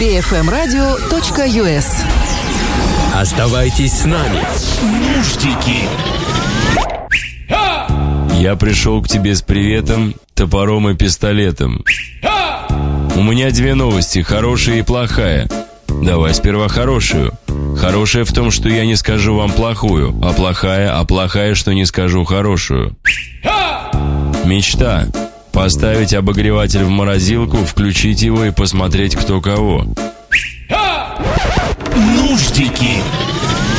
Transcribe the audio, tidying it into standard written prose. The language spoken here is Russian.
bfmradio.us. Оставайтесь с нами. Нуждики. Я пришел к тебе с приветом, топором и пистолетом. У меня две новости, хорошая и плохая. Давай сперва хорошую. Хорошая в том, что я не скажу вам плохую, а плохая, что не скажу хорошую. Мечта. Поставить обогреватель в морозилку, включить его и посмотреть, кто кого. Нуждики.